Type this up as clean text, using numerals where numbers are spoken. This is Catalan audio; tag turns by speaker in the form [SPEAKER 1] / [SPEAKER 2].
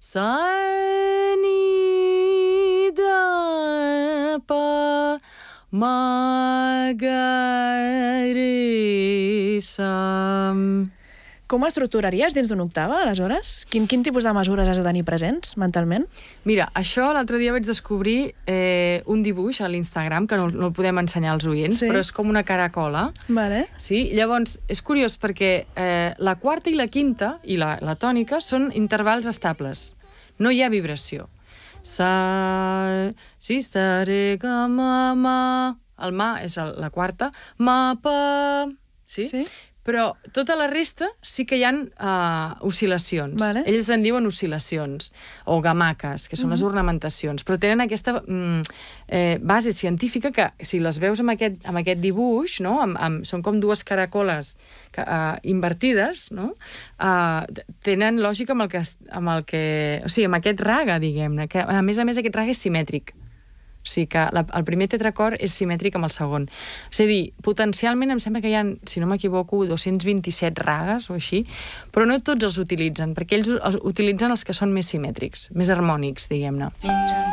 [SPEAKER 1] sa, ni, da, pa, ma, ga, re, sa.
[SPEAKER 2] Com estructuraries dins d'una octava, aleshores? Quin tipus de mesures has de tenir presents, mentalment?
[SPEAKER 1] Mira, això l'altre dia vaig descobrir un dibuix a l'Instagram, que no el podem ensenyar als oients, però és com una caracola.
[SPEAKER 2] Vale.
[SPEAKER 1] Sí? Llavors, és curiós perquè la quarta i la quinta, i la tònica, són intervals estables. No hi ha vibració. Sa, sí, sa, re, ga, ma. El ma és la quarta. Ma, pa. Sí? Però tota la resta sí que hi ha oscil·lacions.
[SPEAKER 2] Vale.
[SPEAKER 1] Ells en diuen oscil·lacions, o gamaques, que són les ornamentacions, però tenen aquesta base científica que, si les veus amb aquest dibuix, no? Són com dues caracoles invertides, no? Tenen lògica amb aquest raga, diguem-ne, que a més aquest raga és simètric. O sigui que el primer tetracord és simètric amb el segon. És a dir, potencialment em sembla que hi ha, si no m'equivoco, 227 ragues o així, però no tots els utilitzen, perquè ells utilitzen els que són més simètrics, més harmònics, diguem-ne.